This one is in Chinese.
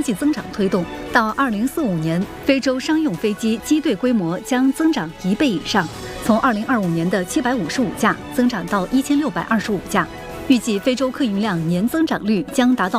济增长推动，到2045年，非洲商用飞机机队规模将增长1倍以上，从2025年的755架增长到1625架。预计非洲客运量年增长率将达到